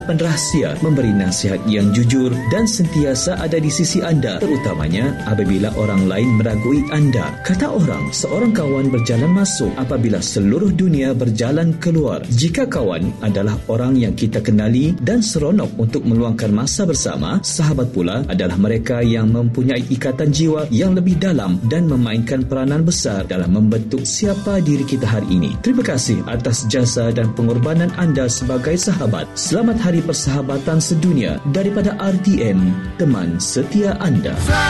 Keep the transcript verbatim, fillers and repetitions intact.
menyimpan rahsia, memberi nasihat yang jujur dan sentiasa ada di sisi anda, terutamanya apabila orang lain meragui anda. Kata orang, seorang kawan berjalan masuk apabila seluruh dunia berjalan keluar. Jika kawan adalah orang yang kita kenali dan seronok untuk meluangkan masa bersama, sahabat pula adalah mereka yang mempunyai ikatan jiwa yang lebih dalam dan memainkan peranan besar dalam membentuk siapa diri kita hari ini. Terima kasih atas jasa dan pengorbanan anda sebagai sahabat. Selamat Hari Persahabatan Sedunia daripada R T M, teman setia anda.